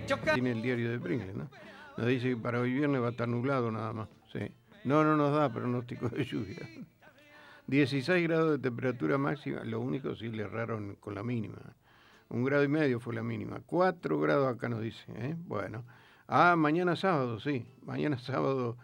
Tiene el diario de Pringles, ¿no? Nos dice que para hoy viernes va a estar nublado nada más. Sí. No, no nos da pronóstico de lluvia. 16 grados de temperatura máxima, lo único sí le erraron con la mínima. 1,5 grados fue la mínima. 4 grados acá nos dice, ¿eh? Bueno. Ah, mañana sábado, sí. Mañana sábado